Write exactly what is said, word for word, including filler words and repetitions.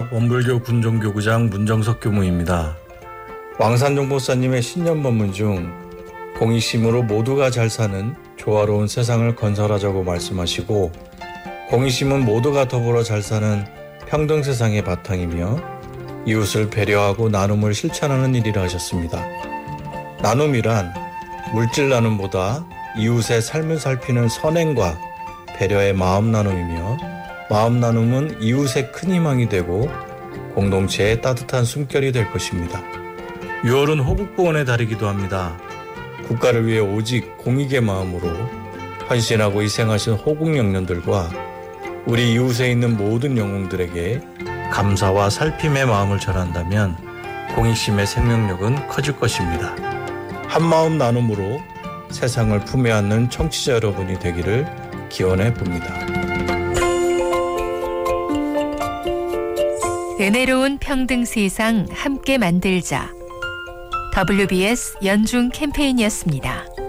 원불교 군종교구장 문정석 교무입니다. 왕산종보사님의 신년법문 중 공익심으로 모두가 잘 사는 조화로운 세상을 건설하자고 말씀하시고, 공익심은 모두가 더불어 잘 사는 평등 세상의 바탕이며 이웃을 배려하고 나눔을 실천하는 일이라 하셨습니다. 나눔이란 물질 나눔보다 이웃의 삶을 살피는 선행과 배려의 마음 나눔이며, 마음 나눔은 이웃의 큰 희망이 되고 공동체의 따뜻한 숨결이 될 것입니다. 유월은 호국보원의 달이기도 합니다. 국가를 위해 오직 공익의 마음으로 헌신하고 희생하신 호국 영령들과 우리 이웃에 있는 모든 영웅들에게 감사와 살핌의 마음을 전한다면 공익심의 생명력은 커질 것입니다. 한마음 나눔으로 세상을 품에 안는 청취자 여러분이 되기를 기원해 봅니다. 은혜로운 평등 세상 함께 만들자. 더블유비에스 연중 캠페인이었습니다.